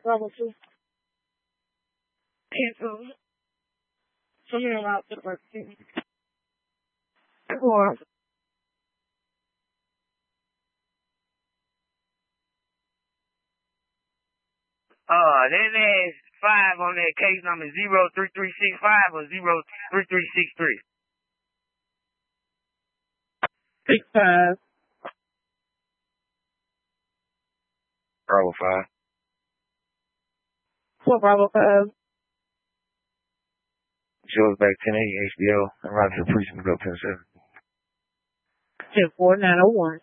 Bravo 2. Cancel. Something about the work. 4. That is 5 on that case number 03365 or 03363. 65. Bravo 5. 4 Bravo 5. Shows back 1080 HBO and Roger the Precinct go 10-7. 10-4 901.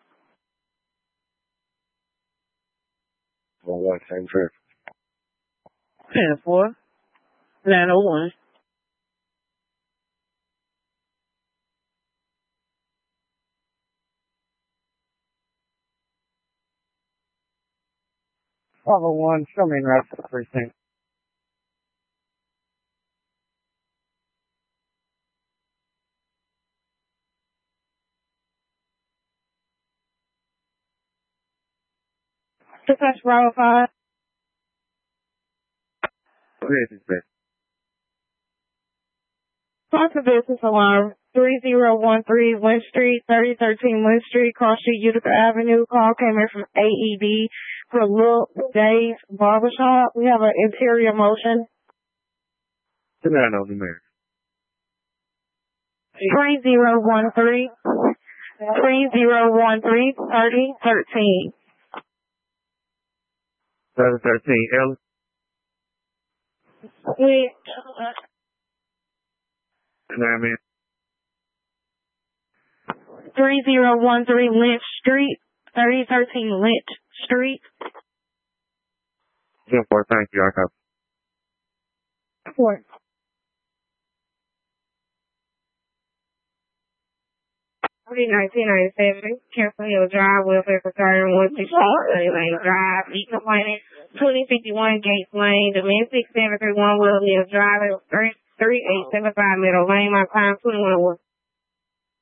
1-1, same trip. 10-4 901. Bravo 1, show me route to the precinct. Dispatch Bravo 5. Where is this bitch? Call for business alarm 3013 Lynch Street, 3013 Lynch Street, Cross Street, Utica Avenue. Call came in from AED for Lil Dave's Barbershop. We have an interior motion. The man over there. 3013 3013. 713, Ellis. Wait. Nah, man. 3013 Lynch Street, 3013 Lynch Street. 10-4, thank you, I copy. 4. Early 1997, Cancel Hill Drive, Welfare Concern, 164 Lane Drive, E Complainant, 2051 Gates Lane, Demand 6731 Will Mills Drive, 3875 Middle Lane, my time 21